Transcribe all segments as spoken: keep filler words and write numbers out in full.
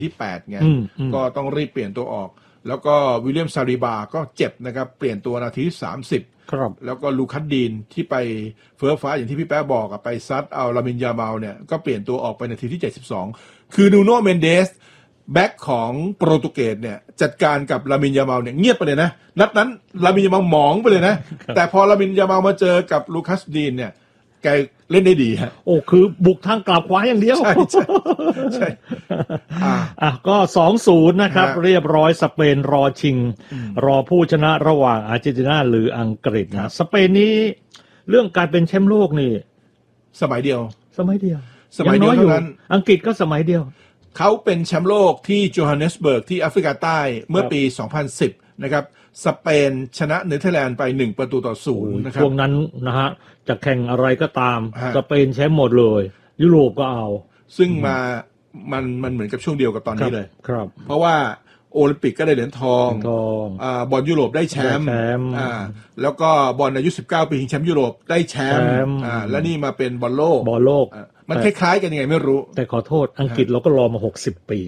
ที่แปดไงก็ต้องรีบเปลี่ยนตัวออกแล้วก็วิลเลียมซาริบาก็เจ็บนะครับเปลี่ยนตัวนาทีที่สามสิบครับแล้วก็ลูคัสดีนที่ไปเฟ้อฟ้าอย่างที่พี่แป๊ะบอกไปซัดเอาลามินยามาลเนี่ยก็เปลี่ยนตัวออกไปนาทีที่เจ็ดสิบสองคือนูโน่เมนเดสแบ็คของโปรตุเกสเนี่ยจัดการกับลามินยามาลเนี่ยเงียบไปเลยนะนัดนั้นลามินยามาลหมองไปเลยนะแต่พอลามินยามาลมาเจอกับลูคัสดีนเนี่ยแกเล่นได้ดีฮะโอ้คือบุกทางกลับขวาอย่างเดียวใช่ใช่ใช่อ่าอ่ะก็ สองศูนย์ นะครับเรียบร้อยสเปนรอชิงรอผู้ชนะระหว่างอาร์เจนตินาหรืออังกฤษนะสเปนนี้เรื่องการเป็นแชมป์โลกนี่สมัยเดียวสมัยเดียวสมัยเดียวเท่านั้นอังกฤษก็สมัยเดียวเขาเป็นแชมป์โลกที่โจฮันเนสเบิร์กที่แอฟริกาใต้เมื่อปีสองพันสิบนะครับสเปนชนะเนเธอร์แลนด์ไปหนึ่งประตูต่อศูนย์นะครับช่วงนั้นนะฮะจะแข่งอะไรก็ตามสเปนแชมป์หมดเลยยุโรปก็เอาซึ่งมามันมันเหมือนกับช่วงเดียวกับตอนนี้เลยครับเพราะว่าโอลิมปิกก็ได้เหรียญทองอ่าบอลยุโรปได้แชมป์อ่าแล้วก็บอลอายุสิบเก้าปีชิงแชมป์ยุโรปได้แชมป์อ่าแล้วนี่มาเป็นบอลโลกบอลโลกมันคล้ายๆกันยังไงไม่รู้แต่ขอโทษอังกฤษเราก็รอมาหกสิบปี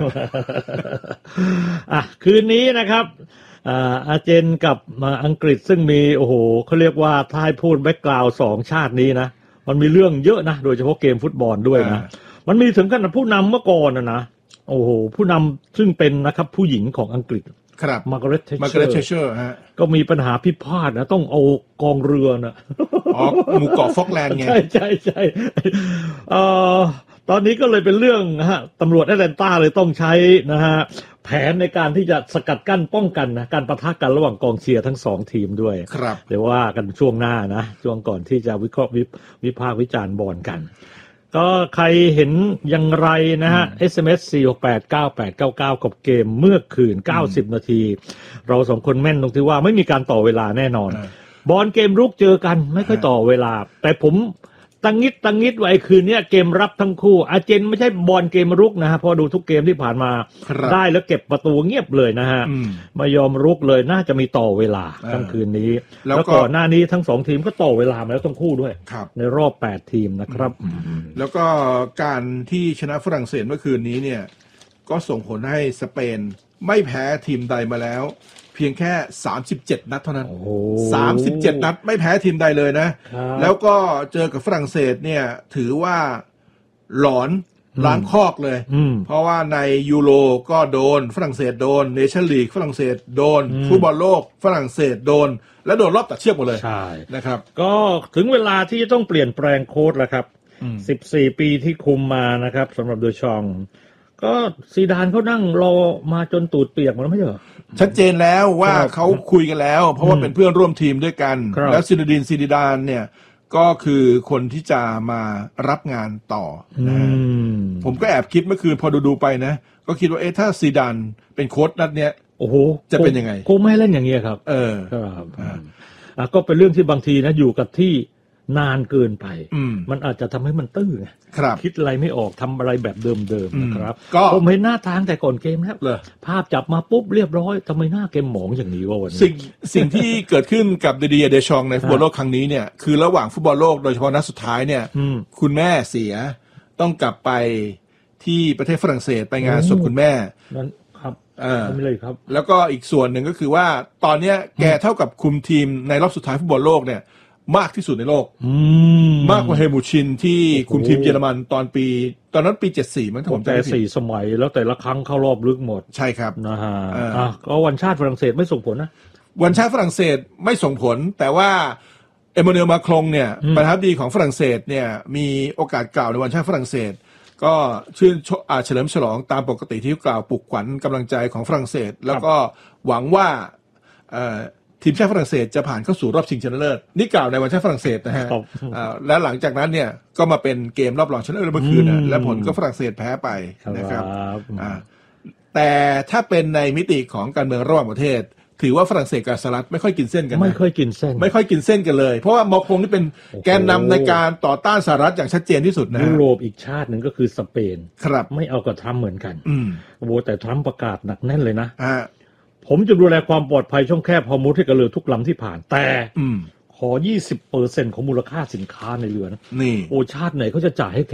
อ่ะคืนนี้นะครับอ่าอาร์เจนกับมาอังกฤษซึ่งมีโอ้โหเขาเรียกว่าถ้าให้พูดแบ็คกราวด์สองชาตินี้นะมันมีเรื่องเยอะนะโดยเฉพาะเกมฟุตบอลด้วยนะมันมีถึงขนาดผู้นำเมื่อก่อนนะนะโอ้โหผู้นำซึ่งเป็นนะครับผู้หญิงของอังกฤษครับมาร์กาเร็ตเทเชอร์ฮะก็มีปัญหาพิพาทนะต้องเอากองเรือนะอ๋อหมู่เกาะฟอกแลนด์ไงใช่ใช่ใช่เอ่อตอนนี้ก็เลยเป็นเรื่องฮะตำรวจแอตแลนตาเลยต้องใช้นะฮะแผนในการที่จะสกัดกั้นป้องกันนะการปะทะกันระหว่างกองเชียร์ทั้งสองทีมด้วยครับเดี๋ยวว่ากันช่วงหน้านะช่วงก่อนที่จะวิเคราะห์วิพากษ์วิจารณ์บอลกันก็ใครเห็นอย่างไรนะฮะ เอส เอ็ม เอส สี่ หก แปด เก้า แปด เก้า เก้า กับเกมเมื่อคืนเก้าสิบนาทีเราสองคนแม่นตรงที่ว่าไม่มีการต่อเวลาแน่นอนบอลเกมรุกเจอกันไม่ค่อยต่อเวลาแต่ผมตังงิดตังงิดไว้คืนนี้เกมรับทั้งคู่อาร์เจนไม่ใช่บอลเกมรุกนะฮะเพราะดูทุกเกมที่ผ่านมาได้แล้วเก็บประตูเงียบเลยนะฮะไม่ยอมรุกเลยน่าจะมีต่อเวลาทั้งคืนนี้แล้วก่อนหน้านี้ทั้งสองทีมก็ต่อเวลามาแล้วทั้งคู่ด้วยในรอบแปดทีมนะครับแล้วก็การที่ชนะฝรั่งเศสเมื่อคืนนี้เนี่ยก็ส่งผลให้สเปนไม่แพ้ทีมใดมาแล้วเพียงแค่สามสิบเจ็ดนัดเท่านั้นสามสิบเจ็ดนัดไม่แพ้ทีมใดเลยนะแล้วก็เจอกับฝรั่งเศสเนี่ยถือว่าหลอนล้างคอกเลยเพราะว่าในยูโรก็โดนฝรั่งเศสโดนเนชั่นลีกฝรั่งเศสโดนฟุตบอลโลกฝรั่งเศสโดนและโดนรอบตัดเชือกหมดเลยนะครับก็ถึงเวลาที่จะต้องเปลี่ยนแปลงโค้ชแล้วครับสิบสี่ปีที่คุมมานะครับสำหรับโดชองก็ซีดานเขานั่งรอมาจนตูดเปียกหมดแล้วไม่ใช่เหรอชัดเจนแล้วว่าเขาคุยกันแล้วเพราะว่าเป็นเพื่อนร่วมทีมด้วยกันแล้วซินดีนซิดานเนี่ยก็คือคนที่จะมารับงานต่อนะผมก็แอบคิดเมื่อคืนพอดูๆไปนะก็คิดว่าเอ๊ะถ้าซีดานเป็นโค้ชนัดเนี้ยโอ้โหจะเป็นยังไงคงไม่เล่นอย่างเงี้ยครับเออครับอ่าก็เป็นเรื่องที่บางทีนะอยู่กับที่นานเกินไปมันอาจจะทำให้มันตื้อไงคิดอะไรไม่ออกทำอะไรแบบเดิมๆนะครับผมเห็นหน้าทางแต่ก่อนเกมแล้วภาพจับมาปุ๊บเรียบร้อยทำไมหน้าเกมหมองอย่างนี้วะวันนี้สิ่งสิ่งที่เกิดขึ้นกับเดเดียเดชองในฟุตบอลโลกครั้งนี้เนี่ยคือระหว่างฟุตบอลโลกโดยเฉพาะนัดสุดท้ายเนี่ยคุณแม่เสียต้องกลับไปที่ประเทศฝรั่งเศสไปงานศพคุณแม่นั้นครับเออไม่เลยครับแล้วก็อีกส่วนหนึ่งก็คือว่าตอนนี้แกเท่ากับคุมทีมในรอบสุดท้ายฟุตบอลโลกเนี่ยมากที่สุดในโลกมากกว่าเฮมูชินที่คุมทีมเยอรมันตอนปีตอนนั้นปีเจ็ดสิบสี่มั้งถ้าผมจำไม่ผิดสี่สมัยแล้วแต่ละครั้งเข้ารอบลึกหมดใช่ครับนะฮะอ่ะก็วันชาติฝรั่งเศสไม่ส่งผลนะวันชาติฝรั่งเศสไม่ส่งผลแต่ว่าเอมมานูเอลมาครงเนี่ยประธานาธิบดีของฝรั่งเศสเนี่ยมีโอกาสกล่าวในวันชาติฝรั่งเศสก็ชื่นเฉลิมฉลองตามปกติที่กล่าวปลุกขวัญกำลังใจของฝรั่งเศสแล้วก็หวังว่าทีมชาติฝรั่งเศสจะผ่านเข้าสู่รอบชิงชนะเลิศนี่กล่าวในวันชาติฝรั่งเศสนะฮะและหลังจากนั้นเนี่ยก็มาเป็นเกมรอบรองชนะเลิศเมื่อคืนนะและผลก็ฝรั่งเศสแพ้ไปนะครับแต่ถ้าเป็นในมิติของการเมืองระหว่างประเทศถือว่าฝรั่งเศสกับสหรัฐไม่ค่อยกินเส้นกันไม่ค่อยกินเส้นไม่ค่อยกินเส้นกันเลยเพราะว่ามอคงนี่เป็นแกนนำในการต่อต้านสหรัฐอย่างชัดเจนที่สุดนะยุโรปอีกชาติหนึ่งก็คือสเปนครับไม่เอากับทรัมป์เหมือนกันโอ้โหแต่ทรัมป์ประกาศหนักแน่นเลยนะผมจะดูแลความปลอดภัยช่องแคบฮอร์มุสให้กับเรือทุกลำที่ผ่านแต่ขอ ยี่สิบเปอร์เซ็นต์ ของมูลค่าสินค้าในเรือนะนี่โอชาติไหนเขาจะจ่ายให้แก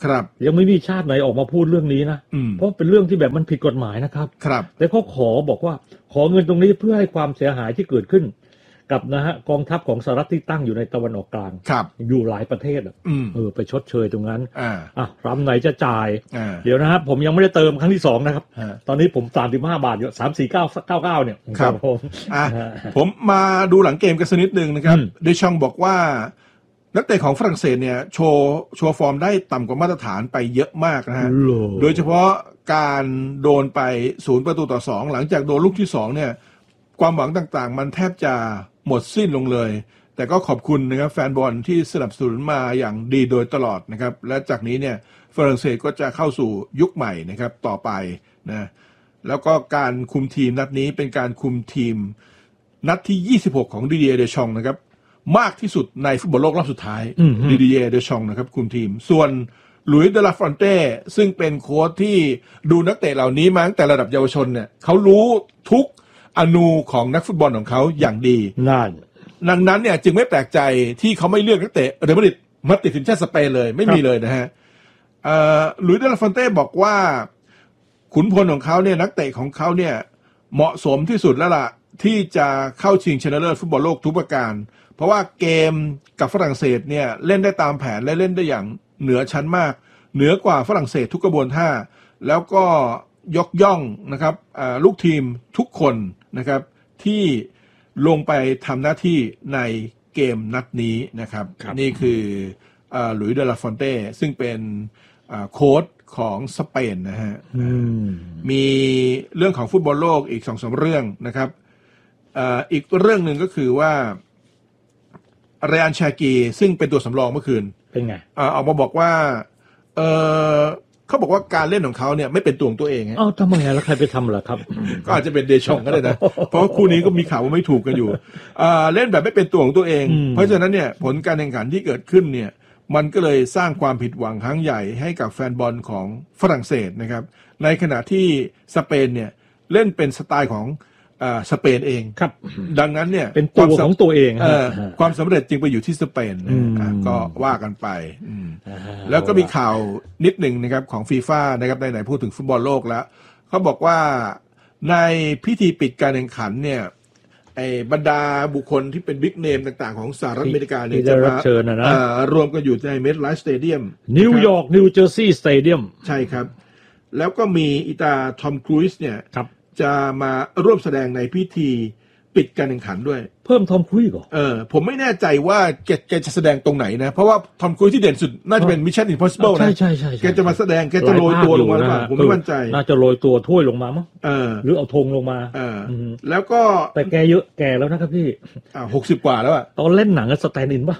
ครับยังไม่มีชาติไหนออกมาพูดเรื่องนี้นะเพราะเป็นเรื่องที่แบบมันผิดกฎหมายนะครับครับแต่เขาขอบอกว่าขอเงินตรงนี้เพื่อให้ความเสียหายที่เกิดขึ้นกับนะฮะกองทัพของสหรัฐที่ตั้งอยู่ในตะวันออกกลางอยู่หลายประเทศอ่ะเออไปชดเชยตรงนั้นอ่าอ่ะรำไหนจะจ่ายเดี๋ยวนะครับผมยังไม่ได้เติมครั้งที่สองนะครับตอนนี้ผมสามสิบห้าบาทอยู่สามสี่เก้าเก้าเก้าเนี่ยครับผมอ่ะผมมาดูหลังเกมกันสักนิดนึงนะครับเดชองบอกว่านักเตะของฝรั่งเศสเนี่ยโชว์โชว์ฟอร์มได้ต่ำกว่ามาตรฐานไปเยอะมากนะฮะโดยเฉพาะการโดนไปศูนย์ประตูต่อสองหลังจากโดนลูกที่สองเนี่ยความหวังต่างๆมันแทบจะหมดสิ้นลงเลยแต่ก็ขอบคุณนะครับแฟนบอลที่สนับสนุนมาอย่างดีโดยตลอดนะครับและจากนี้เนี่ยฝรั่งเศสก็จะเข้าสู่ยุคใหม่นะครับต่อไปนะแล้วก็การคุมทีมนัดนี้เป็นการคุมทีมนัดที่ยี่สิบหกของดิเดียร์เดชองนะครับมากที่สุดในฟุตบอลโลกรอบสุดท้ายดิเดียร์เดชองนะครับคุมทีมส่วนหลุยส์เดลาฟรอนเต้ซึ่งเป็นโค้ชที่ดูนักเตะเหล่านี้มาตั้งแต่ระดับเยาวชนเนี่ยเขารู้ทุกอนูของนักฟุตบอลของเขาอย่างดีนั่นดังนั้นเนี่ยจึงไม่แปลกใจที่เขาไม่เลือกนักเตะเรอัลมาดริดมาติดทีมชาติสเปนเลยไม่มีเลยนะฮะหลุยส์เดลาฟรอนเต้บอกว่าขุนพลของเขาเนี่ยนักเตะของเขาเนี่ยเหมาะสมที่สุดแล้วล่ะที่จะเข้าชิงชนะเลิศฟุตบอลโลกทุกประการเพราะว่าเกมกับฝรั่งเศสเนี่ยเล่นได้ตามแผนและเล่นได้อย่างเหนือชั้นมากเหนือกว่าฝรั่งเศสทุกกระบวนท่าแล้วก็ยกย่องนะครับลูกทีมทุกคนนะครับที่ลงไปทำหน้าที่ในเกมนัดนี้นะครับนี่คือหลุยส์เดลาฟอนเต้ซึ่งเป็นโค้ชของสเปนนะฮะมีเรื่องของฟุตบอลโลกอีก สองสาม เรื่องนะครับอีกเรื่องหนึ่งก็คือว่าเรอันชากีซึ่งเป็นตัวสำรองเมื่อคืนเป็นไงออกมาบอกว่าเออเขาบอกว่าการเล่นของเขาเนี่ยไม่เป็นตัวของตัวเองอ้าวทำไมแล้วใครไปทำล่ะครับก็อาจจะเป็นเดชองก็ได้นะเพราะคู่นี้ก็มีข่าวว่าไม่ถูกกันอยู่เล่นแบบไม่เป็นตัวของตัวเองเพราะฉะนั้นเนี่ยผลการแข่งขันที่เกิดขึ้นเนี่ยมันก็เลยสร้างความผิดหวังครั้งใหญ่ให้กับแฟนบอลของฝรั่งเศสนะครับในขณะที่สเปนเนี่ยเล่นเป็นสไตล์ของสเปนเองครับดังนั้นเนี่ยเป็นตัวของตัวเองความสำเร็จจึงไปอยู่ที่สเปนก็ว่ากันไปแล้วก็มีข่าวนิดหนึ่งนะครับของฟีฟ่านะครับไหนๆพูดถึงฟุตบอลโลกแล้วเขาบอกว่าในพิธีปิดการแข่งขันเนี่ยไอ้บรรดาบุคคลที่เป็นบิ๊กเนมต่างๆของสหรัฐอเมริกาเนี่ยจะมารวมกันอยู่ในเมทไลฟ์สเตเดียมนิวยอร์กนิวเจอร์ซีย์สเตเดียมใช่ครับแล้วก็มีอีตาทอมครูซเนี่ยจะมาร่วมแสดงในพิธีปิดการแข่งขันด้วยเพิ่มทอมครูซเหรอเออผมไม่แน่ใจว่าแกแกจะแสดงตรงไหนนะเพราะว่าทอมครูซที่เด่นสุดน่าจะเป็น Mission Impossible นะใช่ใช่ใช่แกจะมาแสดงแกจะโรยตัวลงมาหรือเปล่าผมไม่มั่นใจน่าจะโรยตัวถ้วยลงมามั้งเออหรือเอาธงลงมาเออแล้วก็แต่แกเยอะแกแล้วนะครับพี่อ่าหกสิบกว่าแล้วอ่ะตอนเล่นหนังสแตนด์อินเปล่า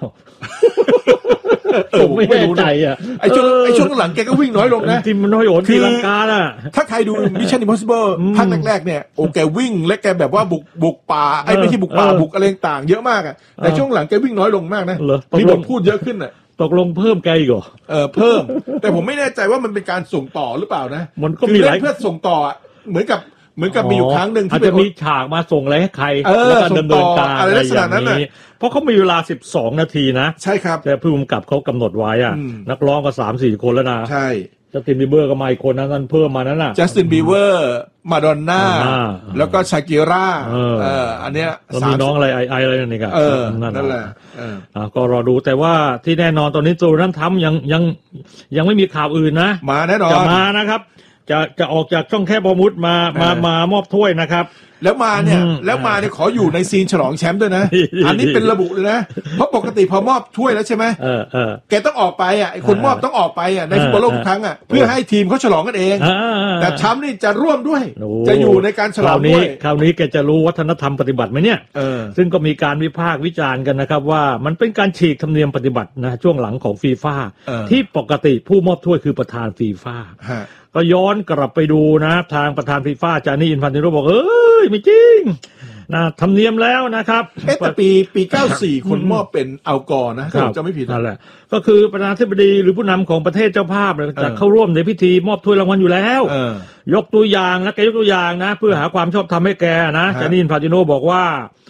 ผมไม่แน่ใจอ่ะไอ้ช่วงไอ้ช่วงหลังแกก็วิ่งน้อยลงนะทีมมันน้อยโอนทีลังกาอ่ะถ้าใครดู Mission Impossible ภาคแรกๆเนี่ยโอ้แกวิ่งและแกแบบว่าบุกบุกป่าไอ้ไม่ใช่บุกป่าบุกอะไรต่างเยอะมากอ่ะแต่ช่วงหลังแกวิ่งน้อยลงมากนะมีบทพูดเยอะขึ้นอ่ะตกลงเพิ่มแกอีกเหรอเออเพิ่มแต่ผมไม่แน่ใจว่ามันเป็นการส่งต่อหรือเปล่านะมันก็มีหลายเพื่อส่งต่อเหมือนกับเหมือนกับมีอยู่ครั้งหนึ่งที่อาจจะมีฉากมาส่งอะไรให้ใครแล้วก็ดำเนินการอะไรอย่างนี้เพราะเขามีเวลาสิบสองนาทีนะใช่ครับแต่ผู้กำกับเขากำหนดไว้อ่ะนักร้องก็ สามสี่ คนแล้วนะใช่จัสตินบีเบอร์ก็มาอีกคนนั้นนั่นเพิ่มมานั้นน่ะจัสตินบีเบอร์มาดอนน่าแล้วก็ชากิร่าเอออันเนี้ยมีน้องอะไรไอไออะไรนี่ก็เออนั่นแหละเออก็รอดูแต่ว่าที่แน่นอนตอนนี้โจนันทัมยังยังยังไม่มีข่าวอื่นนะมาแน่นอนจะมานะครับจะจะออกจากช่องแคบอมุดมามามามอบถ้วยนะครับแล้วมาเนี่ยแล้วมาเนี่ยขออยู่ในซีนฉลองแชมป์ด้วยนะอันนี้เป็นระบุเลยนะเพราะปกติพอมอบถ้วยแล้วใช่ไหมเออเออแกต้องออกไปอ่ะไอ้คนมอบต้องออกไปอ่ะในฟุตบอลโลกทุกครั้งอ่ะเพื่อให้ทีมเขาฉลองกันเองแต่แชมป์นี่จะร่วมด้วยจะอยู่ในการฉลองด้วยคราวนี้แกจะรู้วัฒนธรรมปฏิบัติไหมเนี่ยซึ่งก็มีการวิพากษ์วิจารณ์กันนะครับว่ามันเป็นการฉีกธรรมเนียมปฏิบัตินะช่วงหลังของฟีฟ่าที่ปกติผู้มอบถ้วยคือประธานฟีฟ่าก็ย้อนกลับไปดูนะทางประธานฟีฟ่าจานี่อินฟันติโนบอกเอ้ยไม่จริงนะธรรมเนียมแล้วนะครับเอ๊ะแต่ปีปีเก้าสิบสี่คนมอบเป็นอัลกอร์นะถ้าผมจำไม่ผิดนั่นแหละก็คือประธานาธิบดีหรือผู้นำของประเทศเจ้าภาพจะเข้าร่วมในพิธีมอบถ้วยรางวัลอยู่แล้วยกตัวอย่างนะแกยกตัวอย่างนะเพื่อหาความชอบธรรมให้แกนะจานี่อินฟันติโนบอกว่า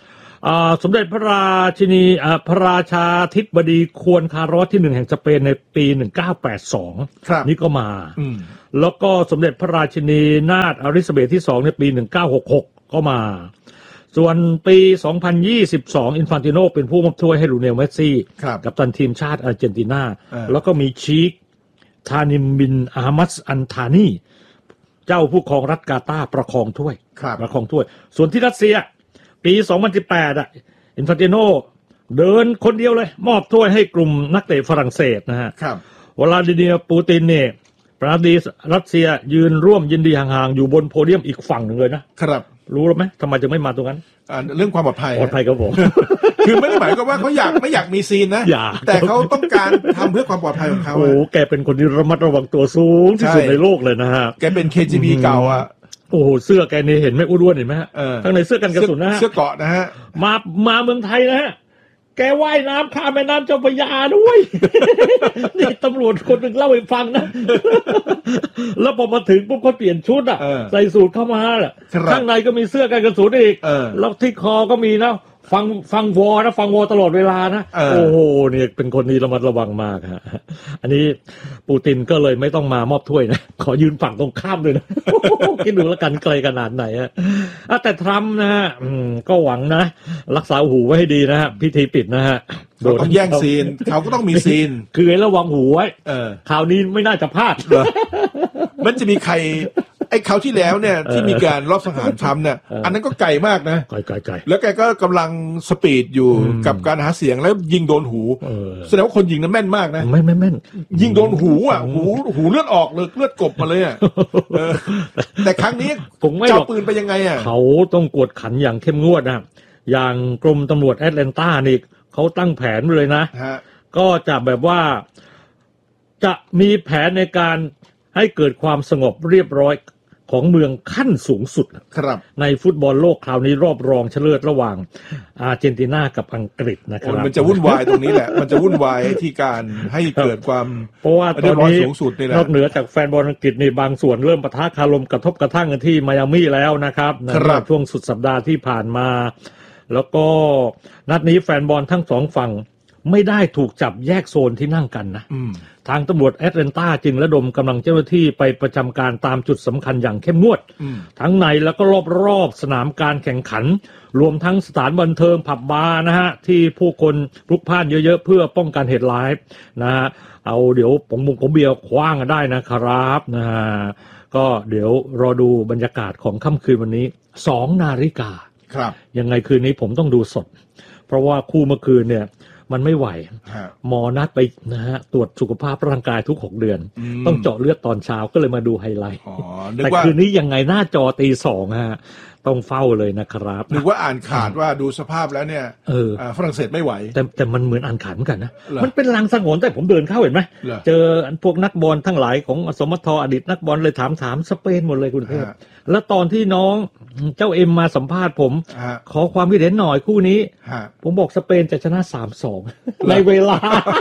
อ่าสมเด็จพระราชินีอ่าพระราชาธิบดีควนคารอสที่หนึ่งแห่งสเปนในปีหนึ่งเก้าแปดสองนี่ก็มาแล้วก็สมเด็จพระราชินีนาถอลิซาเบธที่สองในปีหนึ่งเก้าหกหกก็มาส่วนปีสองพันยี่สิบสองอินฟานติโนเป็นผู้มอบถ้วยให้ลูเนลเมสซี่กัปตันทีมชาติอาร์เจนตินาแล้วก็มีชีคทานิมบินอามัสอันทานีเจ้าผู้ครองรัฐกาตาร์ประคองถ้วยประคองถ้วยส่วนที่รัสเซียปีสองพันสิบแปดอ่ะอินฟานติโนเดินคนเดียวเลยมอบถ้วยให้กลุ่มนักเตะฝรั่งเศสนะฮะวลาดิเมียร์ปูตินเนี่ยประธานาธิบดีรัสเซียยืนร่วมยินดีห่างๆอยู่บนโพเดียมอีกฝั่งหนึ่งเลยนะครับรู้หรือไหมทำไมจึงไม่มาตรงนั้นเรื่องความปลอดภัยปลอดภัยครับผมคือไม่ได้หมายความว่าเขาอยากไม่อยากมีซีนนะแต่เขาต้องการทำเพื่อความปลอดภัยของเขาโอ้แกเป็นคนที่ระมัดระวังตัวสูงที่สุดในโลกเลยนะฮะแกเป็น เค จี บี เก่าอ่ะโอ้โหเสื้อแกนี่เห็นไหมอ้วนๆเห็นไหมฮะข้างในเสื้อกันกระสุนนะฮะเสื้อเกาะนะฮะมามาเมืองไทยนะฮะแกว่ายน้ำข้ามแม่น้ำเจ้าพระยาด้วยนี่ตำรวจคนหนึ่งเล่าให้ฟังนะแล้วพอมาถึงปุ๊บเขาเปลี่ยนชุดอ่ะใส่สูทเข้ามาแหละข้างในก็มีเสื้อกันกระสุนอีกแล้วที่คอก็มีนะฟังฟังวอนะฟังวอตลอดเวลานะโอ้โหเนี่ยเป็นคนนี้ระมัดระวังมากฮะอันนี้ปูตินก็เลยไม่ต้องมามอบถ้วยนะขอยืนฝั่งตรงข้ามด้วยนะคิดดูแล้วกันไกลขนาดไหนฮะแต่ทรัมป์นะฮะก็หวังนะรักษาหูไว้ให้ดีนะฮะพิธีปิดนะฮะโดนต้องแย่งซีนเขาก็ต้องมีซีนคือให้ระวังหูไว้คราวนี้ไม่น่าจะพลาดมันจะมีใครไอ้คราวที่แล้วเนี่ยที่มีการรอบสังหารทรัมป์เนี่ยอันนั้นก็ไกลมากนะไกลไกลแล้วแกก็กำลังสปีดอยู่กับการหาเสียงแล้วยิงโดนหูแสดงว่าคนยิงนั้นแม่นมากนะไม่ไม่แม่นยิงโดนหูอ่ะหูหูเลือดออกเลยเลือดกบมาเลยอ่ะแต่ครั้งนี้เจ้าปืนไปยังไงอ่ะเขาต้องกวดขันอย่างเข้มงวดนะอย่างกรมตำรวจแอตแลนตานี่เขาตั้งแผนเลยนะก็จะแบบว่าจะมีแผนในการให้เกิดความสงบเรียบร้อยของเมืองขั้นสูงสุดในฟุตบอลโลกคราวนี้รอบรองชนะเลิศระหว่างอาร์เจนตินากับอังกฤษนะครับมันจะวุ่นวายตรงนี้แหละมันจะวุ่นวายที่การให้เกิดความเพราะว่าตอนนี้นอกเหนือจากแฟนบอลอังกฤษในบางส่วนเริ่มปะทะคารมกระทบกระทั่งกันที่ไมอามี่แล้วนะครับในช่วงสุดสัปดาห์ที่ผ่านมาแล้วก็นัดนี้แฟนบอลทั้งสองฝั่งไม่ได้ถูกจับแยกโซนที่นั่งกันนะทางตำรวจแอตแลนตาจึงระดมกำลังเจ้าหน้าที่ไปประจำการตามจุดสำคัญอย่างเข้มงวดทั้งในแล้วก็รอบๆสนามการแข่งขันรวมทั้งสถานบันเทิงผับบาร์นะฮะที่ผู้คนพลุกพล่านเยอะๆเพื่อป้องกันเหตุร้ายนะฮะเอาเดี๋ยวผมมุงผมเบียร์คว้างกันได้นะครับนะฮะก็เดี๋ยวรอดูบรรยากาศของค่ำคืนวันนี้สองนาฬิกาครับยังไงคืนนี้ผมต้องดูสดเพราะว่าคู่เมื่อคืนเนี่ยมันไม่ไหวหมอนัดไปนะฮะตรวจสุขภาพร่างกายทุกหกเดือนต้องเจาะเลือดตอนเช้าก็เลยมาดูไฮไลท์แต่คืนนี้ยังไงหน้าจอตีสองฮะต้องเฝ้าเลยนะครับนึกว่าอ่านขาดว่าดูสภาพแล้วเนี่ยฝรั่งเศสไม่ไหวแต่แต่มันเหมือนอ่านขาดเหมือนกันนะมันเป็นลางสังหรณ์แต่ผมเดินเข้าเห็นไหมเจอพวกนักบอลทั้งหลายของสมทอดีตนักบอลเลยถามถามสเปนหมดเลยคุณเทพแล้วตอนที่น้องเจ้าเอ็มมาสัมภาษณ์ผมขอความคิดเห็นหน่อยคู่นี้ผมบอกสเปนจะชนะ สามสอง ในเวลา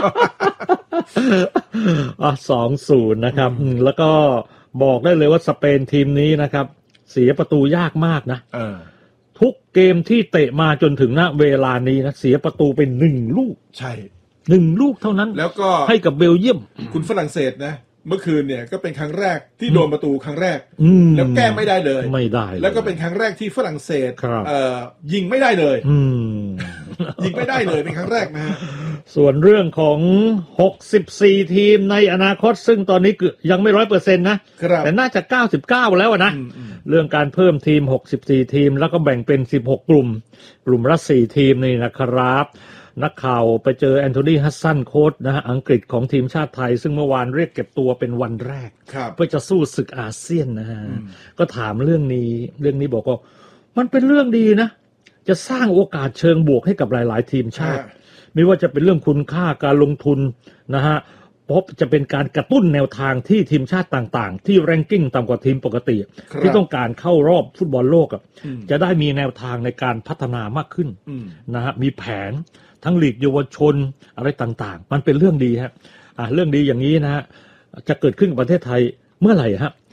สองศูนย์ นะครับแล้วก็บอกได้เลยว่าสเปนทีมนี้นะครับเสียประตูยากมากนะทุกเกมที่เตะมาจนถึงณเวลานี้นะเสียประตูเป็นหนึ่งลูกใช่หนึ่งลูกเท่านั้นแล้วก็ให้กับเบลเยียมคุณฝรั่งเศสนะเมื่อคืนเนี่ยก็เป็นครั้งแรกที่โดนประตูครั้งแรกแล้วแก้ไม่ได้เลยไม่ได้แล้วก็เป็นครั้งแรกที่ฝรั่งเศสยิงไม่ได้เลยยิงไม่ได้เลยเป็นครั้งแรกนะฮะส่วนเรื่องของหกสิบสี่ทีมในอนาคตซึ่งตอนนี้ยังไม่ ร้อยเปอร์เซ็นต์ นะแต่น่าจะเก้าสิบเก้าแล้วนะเรื่องการเพิ่มทีมหกสิบสี่ทีมแล้วก็แบ่งเป็นสิบหกกลุ่มกลุ่มละสี่ทีมนี่นะครับนักข่าวไปเจอแอนโทนีฮัสซันโค้ชนะฮะอังกฤษของทีมชาติไทยซึ่งเมื่อวานเรียกเก็บตัวเป็นวันแรกเพื่อจะสู้ศึกอาเซียนนะฮะก็ถามเรื่องนี้เรื่องนี้บอกว่ามันเป็นเรื่องดีนะจะสร้างโอกาสเชิงบวกให้กับหลายๆทีมชาติไม่ว่าจะเป็นเรื่องคุณค่าการลงทุนนะฮะเพราะจะเป็นการกระตุ้นแนวทางที่ทีมชาติต่างๆที่แรงกิ้งต่ำกว่าทีมปกติที่ต้องการเข้ารอบฟุตบอลโลกจะได้มีแนวทางในการพัฒนามากขึ้นนะฮะมีแผนทั้งลีกเยาวชนอะไรต่างๆมันเป็นเรื่องดีฮะอ่ะเรื่องดีอย่างนี้นะฮะจะเกิดขึ้นกับประเทศไทยเมื่อไหร่ฮะ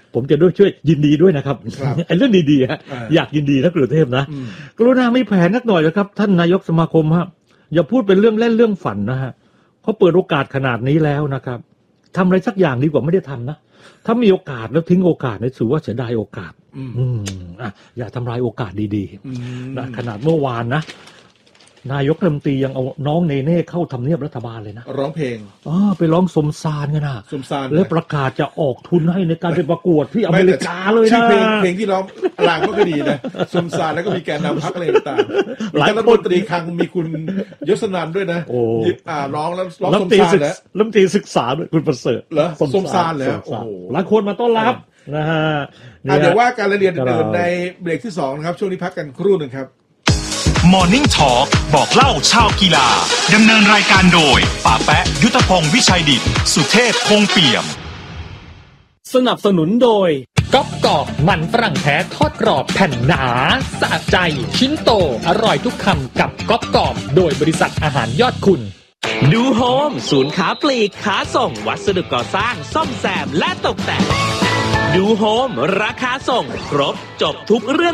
ผมจะด้วยช่วยยินดีด้วยนะครับครับไอ้เรื่องดีๆฮะอ่าอยากยินดีนะกรุงเทพนะอืมกรุณาไม่แผนนักหน่อยนะครับท่านนายกสมาคมฮะอย่าพูดเป็นเรื่องเล่นเรื่องฝันนะฮะเขาเปิดโอกาสขนาดนี้แล้วนะครับทำอะไรสักอย่างดีกว่าไม่ได้ทำนะถ้ามีโอกาสแล้วทิ้งโอกาสเนี่ยถือว่าเสียดายโอกาสอืมอืมอ่ะอย่าทำลายโอกาสดีอืมๆนะขนาดเมื่อวานนะนายกรัฐมนตรียังเอาน้องเนเน่เข้าทำเนียบรัฐบาลเลยนะร้องเพลงอ๋อไปร้องสมซานกันนะซุมซานและประกาศจะออกทุนให้ในการไปประกวดที่อเมริกาเลยชื่นะอเพลงเพลงที่ร้องลางก็ดีนะซุมซานแล้วก็มีแกนนำพรรคอะไรต่างๆหลายมีรัฐคมนนตรีคลังมีคุณยศนันท์ด้วยนะโอ้อ่าร้องแล้วร้องรัฐซุมมนตรีซานศึกแล้วรัฐมนตรีศึกษาด้วยคุณประเสริฐเหรอสมซานเหรอสมซานโอ้โหหลายคนมาต้อนรับนะฮะอ่ะเดี๋ยวว่าการเรียนครัอื่นบๆในเบรกที่สองนะครับช่วงนี้พักกันครู่หนึ่งครับ Morning Talk บอกเล่าชาวกีฬาดำเนินรายการโดยป๋าแปะยุทธพงศ์วิชัยดิตสุเทพคงเปี่ยมสนับสนุนโดยก๊อบกรอบมันฝรั่งแท้ทอดกรอบแผ่นหนาสะใจชิ้นโตอร่อยทุกคำกับก๊อบกรอบโดยบริษัทอาหารยอดคุณดูโฮมศูนย์ค้าปลีกค้าส่งวัสดุก่อสร้างซ่อมแซมและตกแต่งดูโฮมราคาส่งครบจบทุกเรื่อง